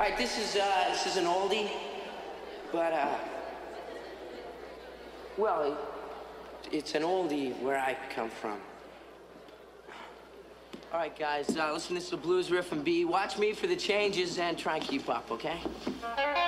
right, this is an oldie, but well, it's an oldie where I come from. All right, guys, listen, this is a blues riff and B. Watch me for the changes and try and keep up, okay?